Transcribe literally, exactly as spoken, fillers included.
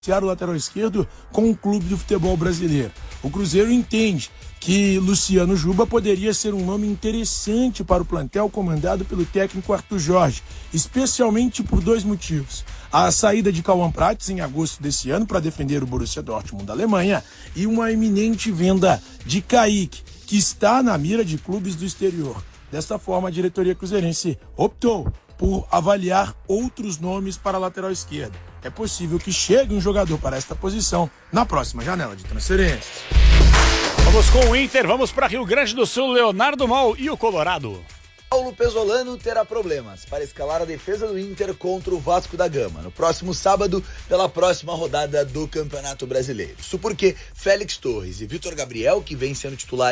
o lateral esquerdo com o clube do futebol brasileiro. O Cruzeiro entende que Luciano Juba poderia ser um nome interessante para o plantel comandado pelo técnico Arthur Jorge, especialmente por dois motivos. A saída de Cauã Prates em agosto desse ano para defender o Borussia Dortmund da Alemanha e uma iminente venda de Kaique, que está na mira de clubes do exterior. Desta forma, a diretoria cruzeirense optou por avaliar outros nomes para a lateral esquerda. É possível que chegue um jogador para esta posição na próxima janela de transferências. Vamos com o Inter, vamos para Rio Grande do Sul, Leonardo Mal e o Colorado. Paulo Pesolano terá problemas para escalar a defesa do Inter contra o Vasco da Gama no próximo sábado, pela próxima rodada do Campeonato Brasileiro. Isso porque Félix Torres e Vitor Gabriel, que vêm sendo titulares